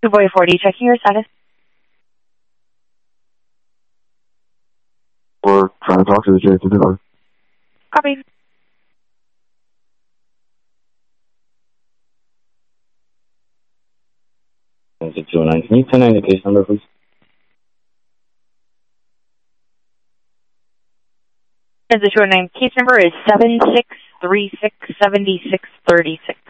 Boy 40, checking your status. Or trying to talk to the J2. Copy. Can you 10-9 the case number, please? The 209 case number is 76367636.